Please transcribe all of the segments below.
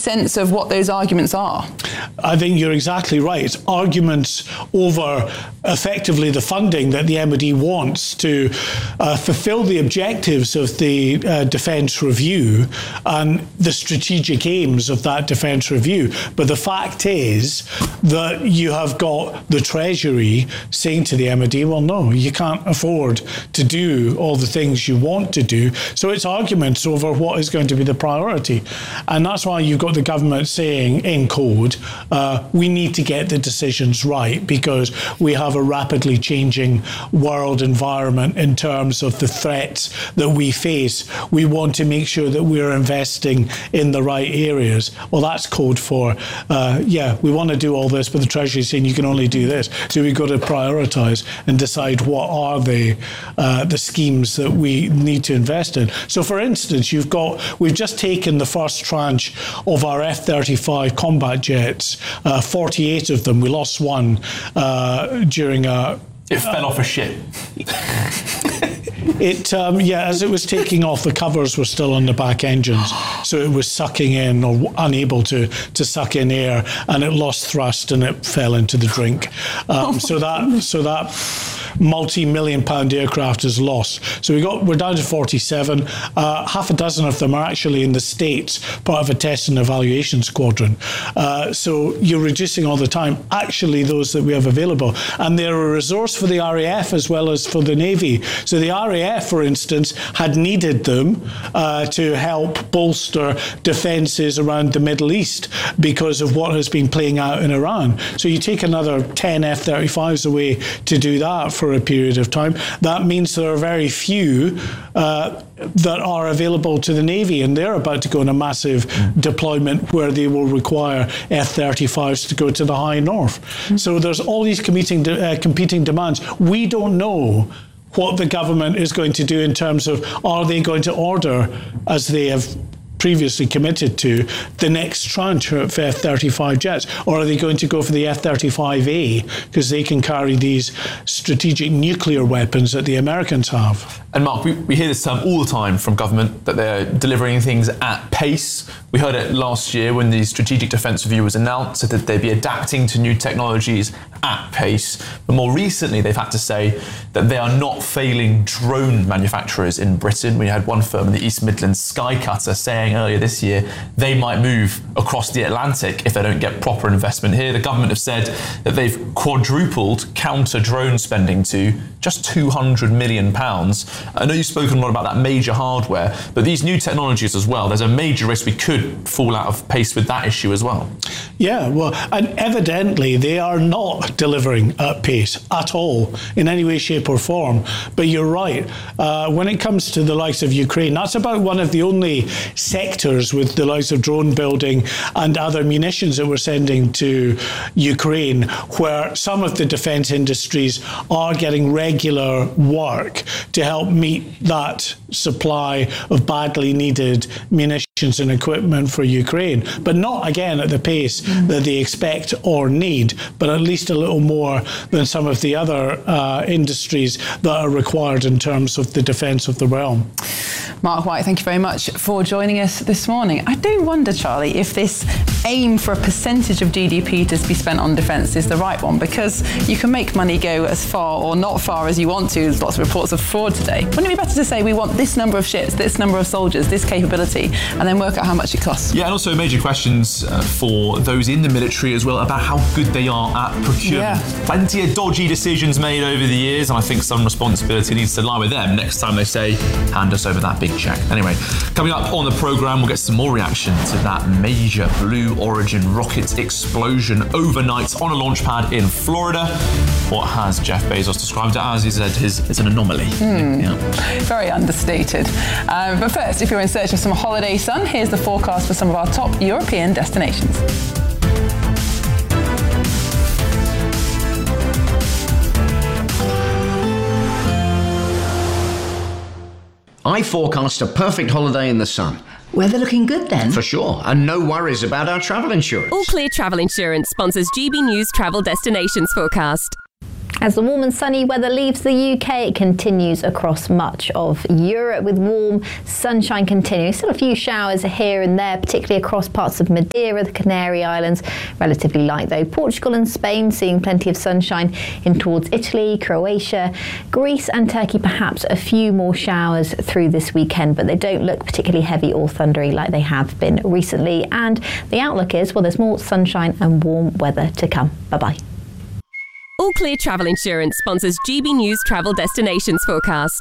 sense of what those arguments are? I think you're exactly right. It's arguments over effectively the funding that the MOD wants to fulfil the objectives of the Defence Review and the strategic aims of that Defence Review. But the fact is that you have got the Treasury saying to the MOD, well, no, you can't afford to do all the things you want to do. So it's arguments over what is going to be the priority. And that's why you've got the government saying in code, we need to get the decisions right because we have a rapidly changing world environment in terms of the threats that we face. We want to make sure that we're investing in the right areas. Well, that's code for, we want to do all this, but the Treasury is saying you can only do this. So we've got to prioritise and decide what are the schemes that we need to invest in. So, for instance, we've just taken the first tranche of our F-35 combat jets, 48 of them. We lost one during a... It fell off a ship. As it was taking off, the covers were still on the back engines, so it was sucking in or unable to suck in air, and it lost thrust and it fell into the drink. So that multi-million-pound aircraft is lost. So we're down to 47. Half a dozen of them are actually in the States, part of a test and evaluation squadron. So you're reducing all the time. Actually, those that we have available, and they're a resource for the RAF as well as for the Navy. So the RAF, for instance, had needed them to help bolster defences around the Middle East because of what has been playing out in Iran. So you take another 10 F-35s away to do that for a period of time. That means there are very few that are available to the Navy, and they're about to go on a massive deployment where they will require F-35s to go to the high north. So there's all these competing demands. We don't know what the government is going to do in terms of, are they going to order, as they have previously committed to, the next tranche of F-35 jets, or are they going to go for the F-35A because they can carry these strategic nuclear weapons that the Americans have? And Mark, we hear this term all the time from government, that they're delivering things at pace. We heard it last year when the Strategic Defence Review was announced, that they'd be adapting to new technologies at pace. But more recently, they've had to say that they are not failing drone manufacturers in Britain. We had one firm in the East Midlands, Skycutter, saying earlier this year they might move across the Atlantic if they don't get proper investment here. The government have said that they've quadrupled counter-drone spending to just £200 million. I know you've spoken a lot about that major hardware, but these new technologies as well, there's a major risk we could fall out of pace with that issue as well. Yeah, well, and evidently they are not delivering at pace at all in any way, shape or form. But you're right, when it comes to the likes of Ukraine, that's about one of the only sectors with the likes of drone building and other munitions that we're sending to Ukraine where some of the defence industries are getting regular work to help meet that supply of badly needed munitions and equipment for Ukraine, but not again at the pace that they expect or need, but at least a little more than some of the other industries that are required in terms of the defence of the realm. Mark White, thank you very much for joining us this morning. I do wonder, Charlie, if this aim for a percentage of GDP to be spent on defence is the right one, because you can make money go as far or not far as you want to. There's lots of reports of fraud today. Wouldn't it be better to say we want this number of ships, this number of soldiers, this capability, and then work out how much it costs? Yeah, and also major questions for those in the military as well about how good they are at procurement. Yeah. Plenty of dodgy decisions made over the years, and I think some responsibility needs to lie with them next time they say, hand us over that big check. Anyway, coming up on the programme, we'll get some more reaction to that major Blue Origin rocket explosion overnight on a launch pad in Florida. What has Jeff Bezos described it as? He said it's an anomaly. Yeah. Very understated. But first, if you're in search of some holiday sun, here's the forecast for some of our top European destinations. I forecast a perfect holiday in the sun. Weather looking good then? For sure, and no worries about our travel insurance. All Clear Travel Insurance sponsors GB News Travel Destinations forecast. As the warm and sunny weather leaves the UK, it continues across much of Europe with warm sunshine continuing. Still a few showers here and there, particularly across parts of Madeira, the Canary Islands. Relatively light though. Portugal and Spain seeing plenty of sunshine in towards Italy, Croatia, Greece and Turkey. Perhaps a few more showers through this weekend, but they don't look particularly heavy or thundery like they have been recently. And the outlook is, well, there's more sunshine and warm weather to come. Bye-bye. All Clear Travel Insurance sponsors GB News Travel Destinations Forecast.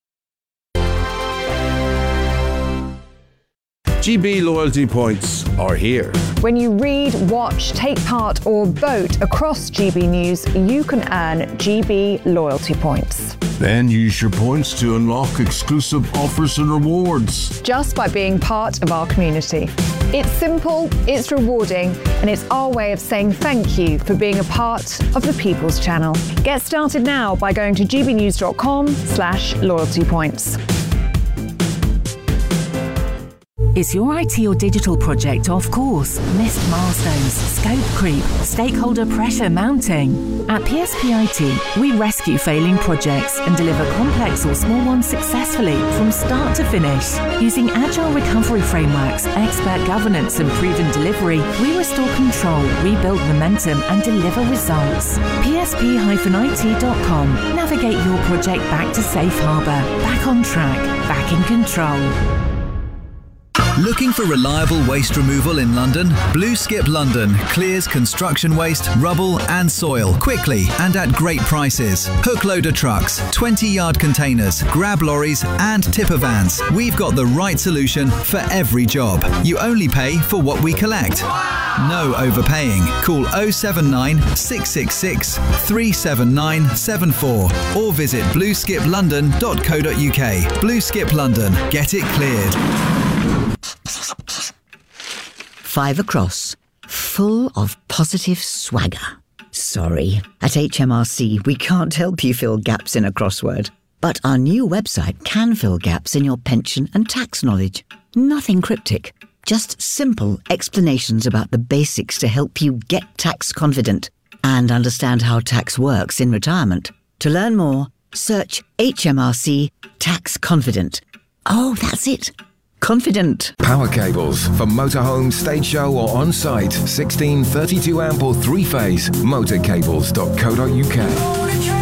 GB loyalty points are here. When you read, watch, take part or vote across GB News, you can earn GB loyalty points. Then use your points to unlock exclusive offers and rewards. Just by being part of our community. It's simple, it's rewarding, and it's our way of saying thank you for being a part of the People's Channel. Get started now by going to gbnews.com/loyalty points. Is your IT or digital project off course? Missed milestones, scope creep, stakeholder pressure mounting? At PSP IT, we rescue failing projects and deliver complex or small ones successfully from start to finish. Using agile recovery frameworks, expert governance and proven delivery, we restore control, rebuild momentum and deliver results. PSP-IT.com. Navigate your project back to safe harbour, back on track, back in control. Looking for reliable waste removal in London? Blue Skip London clears construction waste, rubble and soil quickly and at great prices. Hook loader trucks, 20-yard containers, grab lorries and tipper vans. We've got the right solution for every job. You only pay for what we collect. No overpaying. Call 079 666 37974 or visit blueskiplondon.co.uk. Blue Skip London. Get it cleared. 5 across, full of positive swagger. Sorry, at HMRC we can't help you fill gaps in a crossword. But our new website can fill gaps in your pension and tax knowledge. Nothing cryptic, just simple explanations about the basics to help you get tax confident and understand how tax works in retirement. To learn more, search HMRC Tax Confident. Oh, that's it. Confident. Power cables for motorhome, stage show or on-site. 16, 32 amp or 3-phase. Motorcables.co.uk.